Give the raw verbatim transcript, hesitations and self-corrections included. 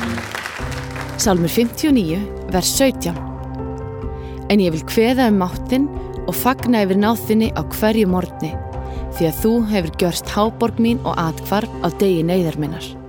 Sálmur fimmtíu og níu, vers sautján. En ég vil kveða um mátt þinn og fagna yfir náð þinni á hverju morgni, því að þú hefur gjörst háborg mín og athvarf á degi neyðar minnar.